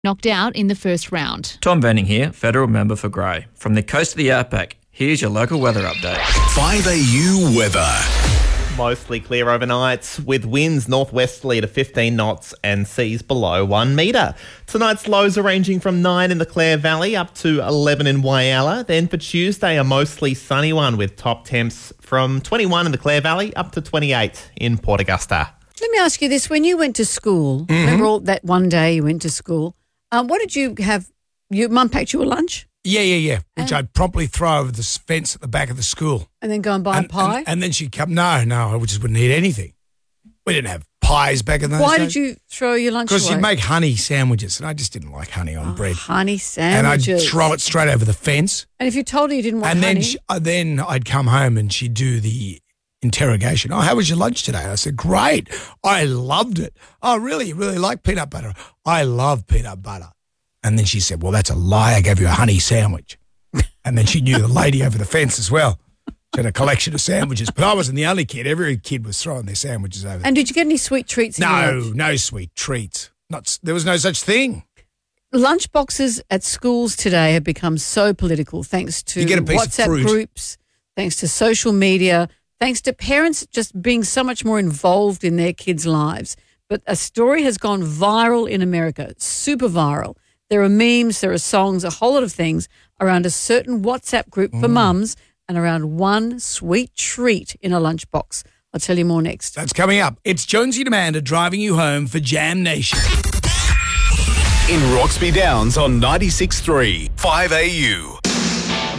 knocked out in the first round. Tom Venning here, federal member for Grey. From the coast of the outback, here's your local weather update. 5AU weather. Mostly clear overnight with winds northwesterly to 15 knots and seas below 1 metre. Tonight's lows are ranging from 9 in the Clare Valley up to 11 in Whyalla. Then for Tuesday, a mostly sunny one with top temps from 21 in the Clare Valley up to 28 in Port Augusta. Let me ask you this. When you went to school, remember all that one day you went to school, what did you have? Your mum packed you a lunch? Yeah. Which I'd promptly throw over the fence at the back of the school. And then go and buy a pie? And then she'd come, no, I just wouldn't eat anything. We didn't have pies back in those days. Why did you throw your lunch away? Because you'd make honey sandwiches, and I just didn't like honey on bread. Honey sandwiches. And I'd throw it straight over the fence. And if you told her you didn't want honey? And then I'd come home and she'd do the interrogation. Oh, how was your lunch today? I said, great. I loved it. Oh, really? You really like peanut butter? I love peanut butter. And then she said, well, that's a lie. I gave you a honey sandwich. And then she knew the lady over the fence as well. She had a collection of sandwiches. But I wasn't the only kid. Every kid was throwing their sandwiches over there. And did you get any sweet treats? No sweet treats. There was no such thing. Lunch boxes at schools today have become so political thanks to WhatsApp groups, thanks to social media, thanks to parents just being so much more involved in their kids' lives. But a story has gone viral in America, super viral. There are memes, there are songs, a whole lot of things around a certain WhatsApp group for mums and around one sweet treat in a lunchbox. I'll tell you more next. That's coming up. It's Jonesy and Amanda driving you home for Jam Nation. In Roxby Downs on 96.3 5AU.